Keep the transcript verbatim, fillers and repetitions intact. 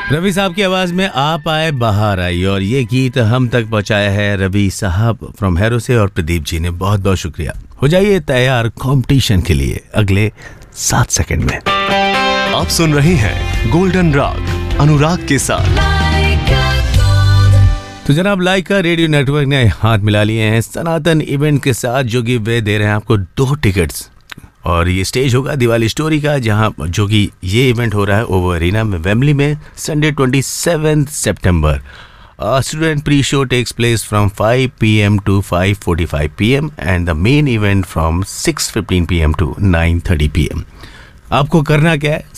रवि साहब की आवाज में आप आए बाहर आई, और ये गीत हम तक पहुंचाया है रवि साहब फ्रॉम हैरो से, और प्रदीप जी ने बहुत बहुत शुक्रिया। हो जाइए तैयार कंपटीशन के लिए अगले सात सेकंड में। आप सुन रहे हैं गोल्डन राग अनुराग के साथ। तो जनाब लाइका रेडियो नेटवर्क ने हाथ मिला लिए हैं सनातन इवेंट के साथ, जो कि वे दे रहे हैं आपको दो टिकट्स, और ये स्टेज होगा दिवाली स्टोरी का, जहां जो कि ये इवेंट हो रहा है ओवर अरीना में वेम्बली में संडे सत्ताईस सितंबर। Student pre show takes place from five P M to five forty five P M and the main event from six fifteen P M to nine thirty P M. आपको करना क्या है,